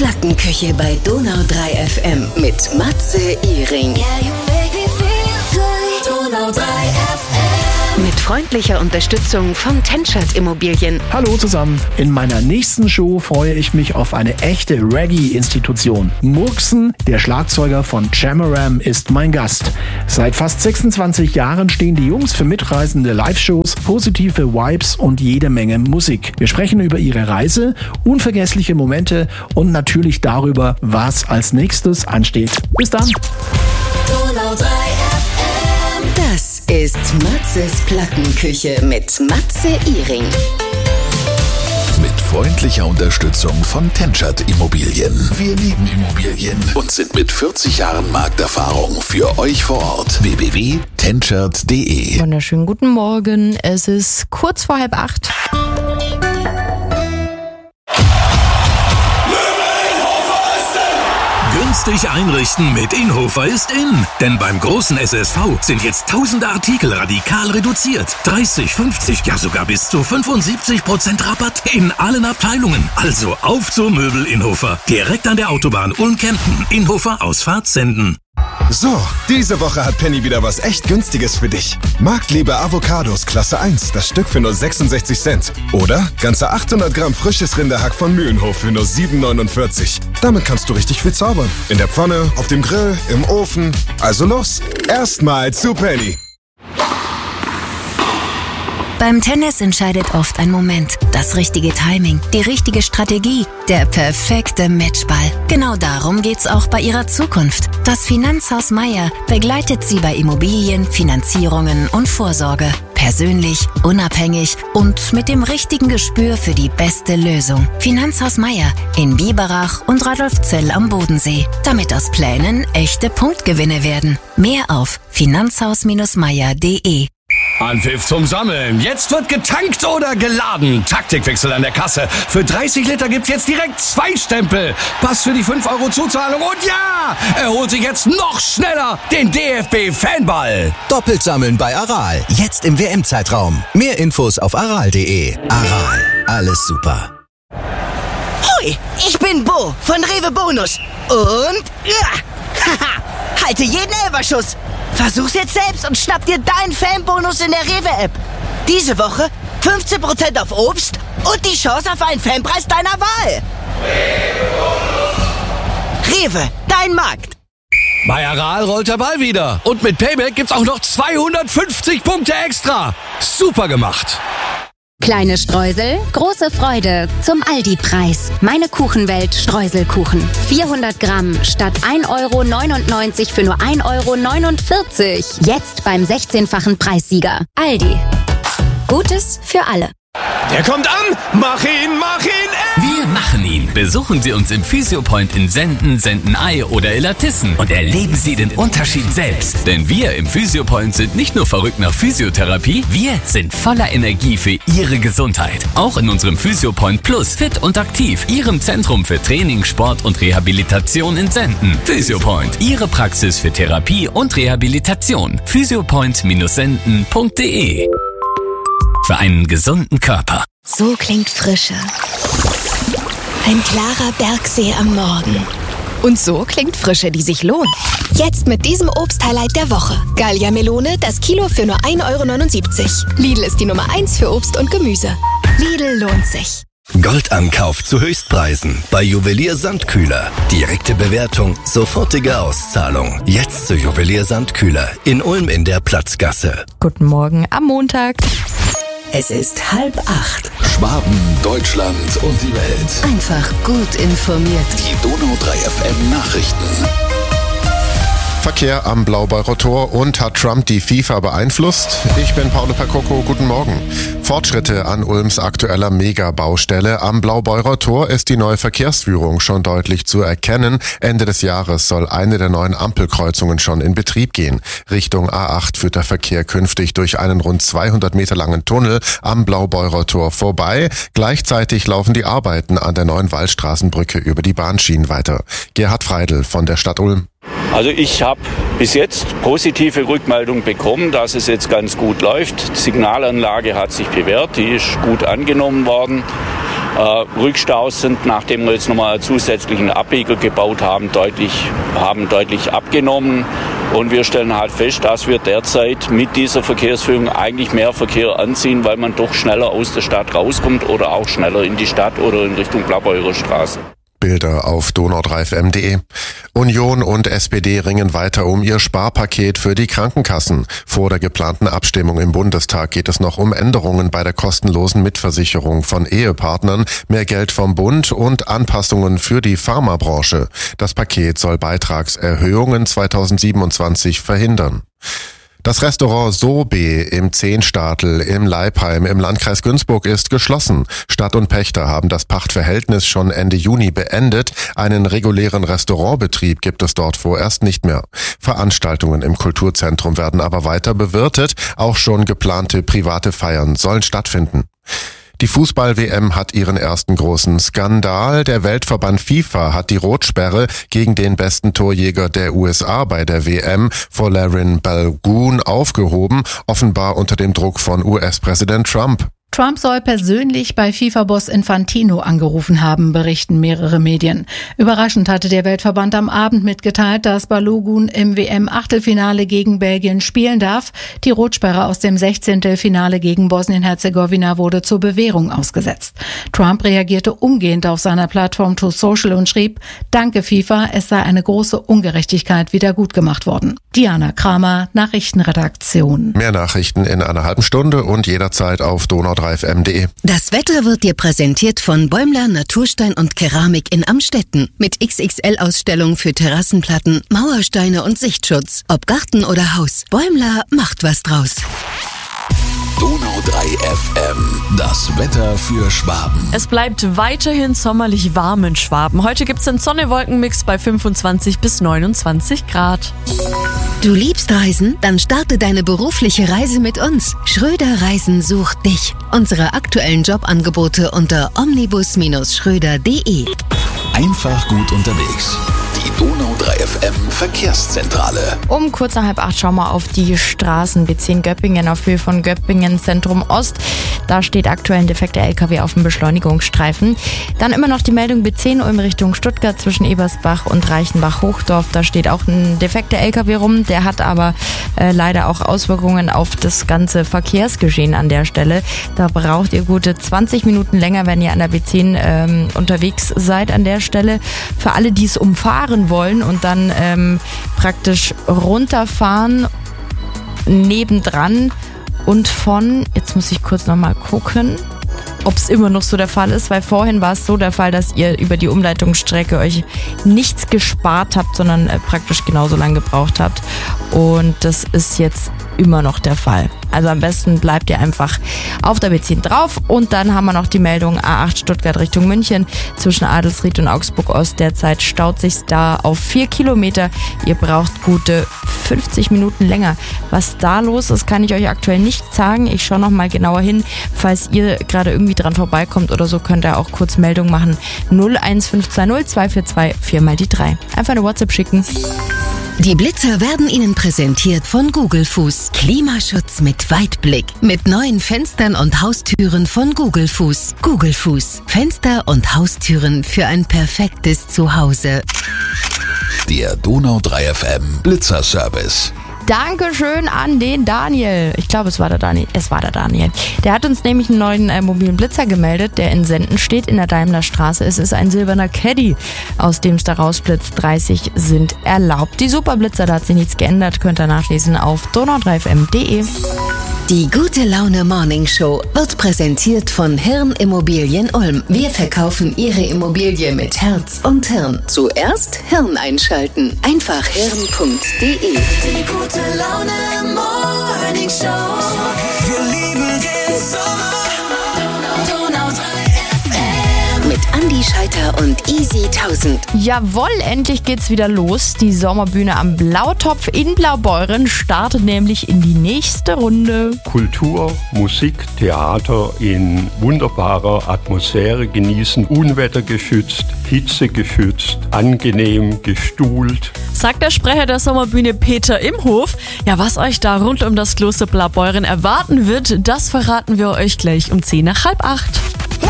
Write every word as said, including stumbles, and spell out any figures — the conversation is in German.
Plattenküche bei Donau drei F M mit Matze Ihring. Donau drei F M. Mit freundlicher Unterstützung von Tenschert Immobilien. Hallo zusammen. In meiner nächsten Show freue ich mich auf eine echte Reggae-Institution. Murksen, der Schlagzeuger von Jamaram, ist mein Gast. Seit fast sechsundzwanzig Jahren stehen die Jungs für mitreißende Live-Shows, positive Vibes und jede Menge Musik. Wir sprechen über ihre Reise, unvergessliche Momente und natürlich darüber, was als nächstes ansteht. Bis dann. Donau drei F M. Das ist Matzes Plattenküche mit Matze Ihring. Mit freundlicher Unterstützung von Tenschert Immobilien. Wir lieben Immobilien und sind mit vierzig Jahren Markterfahrung für euch vor Ort. w w w punkt tenschert punkt d e. Wunderschönen guten Morgen. Es ist kurz vor halb acht. Günstig einrichten mit Inhofer ist in. Denn beim großen S S V sind jetzt tausende Artikel radikal reduziert. dreißig, fünfzig, ja sogar bis zu fünfundsiebzig Prozent Rabatt in allen Abteilungen. Also auf zur Möbel Inhofer. Direkt an der Autobahn Ulm-Kempten. Inhofer Ausfahrt Senden. So, diese Woche hat Penny wieder was echt Günstiges für dich. Marktliebe Avocados Klasse eins, das Stück für nur sechsundsechzig Cent. Oder ganze achthundert Gramm frisches Rinderhack von Mühlenhof für nur sieben neunundvierzig. Damit kannst du richtig viel zaubern. In der Pfanne, auf dem Grill, im Ofen. Also los, erstmal zu Penny. Beim Tennis entscheidet oft ein Moment, das richtige Timing, die richtige Strategie, der perfekte Matchball. Genau darum geht's auch bei Ihrer Zukunft. Das Finanzhaus Meier begleitet Sie bei Immobilien, Finanzierungen und Vorsorge. Persönlich, unabhängig und mit dem richtigen Gespür für die beste Lösung. Finanzhaus Meier in Biberach und Radolfzell am Bodensee. Damit aus Plänen echte Punktgewinne werden. Mehr auf finanzhaus Meier punkt de. Anpfiff zum Sammeln. Jetzt wird getankt oder geladen. Taktikwechsel an der Kasse. Für dreißig Liter gibt's jetzt direkt zwei Stempel. Pass für die fünf Euro Zuzahlung. Und ja, er holt sich jetzt noch schneller den D F B-Fanball. Doppelt sammeln bei Aral. Jetzt im W M-Zeitraum. Mehr Infos auf aral punkt de. Aral. Alles super. Hoi, ich bin Bo von Rewe Bonus. Und ja, haha, halte jeden Elferschuss. Versuch's jetzt selbst und schnapp dir deinen Fanbonus in der Rewe-App. Diese Woche fünfzehn Prozent auf Obst und die Chance auf einen Fanpreis deiner Wahl. Rewe, dein Markt. Bei Aral rollt der Ball wieder. Und mit Payback gibt's auch noch zweihundertfünfzig Punkte extra. Super gemacht. Kleine Streusel, große Freude zum Aldi-Preis. Meine Kuchenwelt Streuselkuchen. vierhundert Gramm statt ein Euro neunundneunzig für nur ein Euro neunundvierzig. Jetzt beim sechzehnfachen Preissieger. Aldi. Gutes für alle. Der kommt an! Mach ihn, mach ihn! Wir machen ihn. Besuchen Sie uns im Physiopoint in Senden, Sendenei oder Illertissen und erleben Sie den Unterschied selbst. Denn wir im Physiopoint sind nicht nur verrückt nach Physiotherapie, wir sind voller Energie für Ihre Gesundheit. Auch in unserem Physiopoint Plus Fit und Aktiv, Ihrem Zentrum für Training, Sport und Rehabilitation in Senden. Physiopoint, Ihre Praxis für Therapie und Rehabilitation. physiopoint senden punkt de. Für einen gesunden Körper. So klingt Frische. Ein klarer Bergsee am Morgen. Und so klingt Frische, die sich lohnt. Jetzt mit diesem Obsthighlight der Woche. Gallia Melone, das Kilo für nur ein Euro neunundsiebzig. Lidl ist die Nummer eins für Obst und Gemüse. Lidl lohnt sich. Goldankauf zu Höchstpreisen bei Juwelier Sandkühler. Direkte Bewertung, sofortige Auszahlung. Jetzt zu Juwelier Sandkühler in Ulm in der Platzgasse. Guten Morgen am Montag. Es ist halb acht. Schwaben, Deutschland und die Welt. Einfach gut informiert. Die Donau drei F M Nachrichten. Verkehr am Blaubeurer Tor und hat Trump die FIFA beeinflusst? Ich bin Paolo Percoco, guten Morgen. Fortschritte an Ulms aktueller Megabaustelle. Am Blaubeurer Tor ist die neue Verkehrsführung schon deutlich zu erkennen. Ende des Jahres soll eine der neuen Ampelkreuzungen schon in Betrieb gehen. Richtung A acht führt der Verkehr künftig durch einen rund zweihundert Meter langen Tunnel am Blaubeurer Tor vorbei. Gleichzeitig laufen die Arbeiten an der neuen Waldstraßenbrücke über die Bahnschienen weiter. Gerhard Freidl von der Stadt Ulm. Also ich habe bis jetzt positive Rückmeldung bekommen, dass es jetzt ganz gut läuft. Die Signalanlage hat sich bewährt, die ist gut angenommen worden. Äh, Rückstaus sind, nachdem wir jetzt nochmal einen zusätzlichen Abbieger gebaut haben, deutlich, haben deutlich abgenommen. Und wir stellen halt fest, dass wir derzeit mit dieser Verkehrsführung eigentlich mehr Verkehr anziehen, weil man doch schneller aus der Stadt rauskommt oder auch schneller in die Stadt oder in Richtung Blaubeurer Straße. Bilder auf donau drei f m punkt de. Union und S P D ringen weiter um ihr Sparpaket für die Krankenkassen. Vor der geplanten Abstimmung im Bundestag geht es noch um Änderungen bei der kostenlosen Mitversicherung von Ehepartnern, mehr Geld vom Bund und Anpassungen für die Pharmabranche. Das Paket soll Beitragserhöhungen zweitausendsiebenundzwanzig verhindern. Das Restaurant Sobe im Zehnstadel im Leipheim im Landkreis Günzburg ist geschlossen. Stadt und Pächter haben das Pachtverhältnis schon Ende Juni beendet. Einen regulären Restaurantbetrieb gibt es dort vorerst nicht mehr. Veranstaltungen im Kulturzentrum werden aber weiter bewirtet. Auch schon geplante private Feiern sollen stattfinden. Die Fußball-W M hat ihren ersten großen Skandal. Der Weltverband FIFA hat die Rotsperre gegen den besten Torjäger der U S A bei der W M, Folarin Balogun, aufgehoben, offenbar unter dem Druck von U S-Präsident Trump. Trump soll persönlich bei FIFA-Boss Infantino angerufen haben, berichten mehrere Medien. Überraschend hatte der Weltverband am Abend mitgeteilt, dass Balogun im W M-Achtelfinale gegen Belgien spielen darf. Die Rotsperre aus dem Sechzehntelfinale gegen Bosnien-Herzegowina wurde zur Bewährung ausgesetzt. Trump reagierte umgehend auf seiner Plattform Truth Social und schrieb: Danke FIFA, es sei eine große Ungerechtigkeit wieder gut gemacht worden. Diana Kramer, Nachrichtenredaktion. Mehr Nachrichten in einer halben Stunde und jederzeit auf donau drei f m punkt de. Das Wetter wird dir präsentiert von Bäumler Naturstein und Keramik in Amstetten. Mit X X L-Ausstellung für Terrassenplatten, Mauersteine und Sichtschutz. Ob Garten oder Haus, Bäumler macht was draus. Donau drei F M, das Wetter für Schwaben. Es bleibt weiterhin sommerlich warm in Schwaben. Heute gibt es einen Sonne-Wolken-Mix bei fünfundzwanzig bis neunundzwanzig Grad. Du liebst Reisen? Dann starte deine berufliche Reise mit uns. Schröder Reisen sucht dich. Unsere aktuellen Jobangebote unter omnibus Schröder punkt de. Einfach gut unterwegs. Die Donau drei F M Verkehrszentrale. Um kurz nach halb acht schauen wir auf die Straßen. B zehn Göppingen auf Höhe von Göppingen Zentrum Ost. Da steht aktuell ein defekter L K W auf dem Beschleunigungsstreifen. Dann immer noch die Meldung B zehn Ulm Richtung Stuttgart zwischen Ebersbach und Reichenbach-Hochdorf. Da steht auch ein defekter L K W rum. Der hat aber äh, leider auch Auswirkungen auf das ganze Verkehrsgeschehen an der Stelle. Da braucht ihr gute zwanzig Minuten länger, wenn ihr an der B zehn ähm, unterwegs seid an der Stelle. Für alle, die es umfahren wollen und dann ähm, praktisch runterfahren, nebendran und von, jetzt muss ich kurz nochmal gucken, ob es immer noch so der Fall ist, weil vorhin war es so der Fall, dass ihr über die Umleitungsstrecke euch nichts gespart habt, sondern äh, praktisch genauso lang gebraucht habt. Und das ist jetzt immer noch der Fall. Also am besten bleibt ihr einfach auf der B zehn drauf. Und dann haben wir noch die Meldung A acht Stuttgart Richtung München zwischen Adelsried und Augsburg Ost. Derzeit staut sich da auf vier Kilometer. Ihr braucht gute fünfzig Minuten länger. Was da los ist, kann ich euch aktuell nicht sagen. Ich schaue noch mal genauer hin. Falls ihr gerade irgendwie dran vorbeikommt oder so, könnt ihr auch kurz Meldung machen. null eins fünf zwei null zwei vier zwei vier mal die drei. Einfach eine WhatsApp schicken. Die Blitzer werden Ihnen präsentiert von Google Fuß. Klimaschutz mit Weitblick. Mit neuen Fenstern und Haustüren von Google Fuß. Google Fuß. Fenster und Haustüren für ein perfektes Zuhause. Der Donau drei F M Blitzer-Service. Dankeschön an den Daniel. Ich glaube, es war der Daniel. Es war der Daniel. Der hat uns nämlich einen neuen äh, mobilen Blitzer gemeldet, der in Senden steht, in der Daimlerstraße. Es ist ein silberner Caddy, aus dem es da rausblitzt. dreißig sind erlaubt. Die Superblitzer, da hat sich nichts geändert. Könnt ihr nachlesen auf donau drei f m punkt de. Die Gute Laune Morning Show wird präsentiert von Hirn Immobilien Ulm. Wir verkaufen Ihre Immobilie mit Herz und Hirn. Zuerst Hirn einschalten. Einfach hirn punkt de. Die Gute Laune Morning Show. Wir lieben den Sommer. Donau drei F M. Mit Andi Scheiter und Easy tausend. Jawohl, endlich geht's wieder los. Die Sommerbühne am Blautopf in Blaubeuren startet nämlich in die nächste Runde. Kultur, Musik, Theater in wunderbarer Atmosphäre genießen, unwettergeschützt, hitzegeschützt, angenehm, gestuhlt. Sagt der Sprecher der Sommerbühne Peter Imhof. Ja, was euch da rund um das Kloster Blaubeuren erwarten wird, das verraten wir euch gleich um zehn nach halb acht.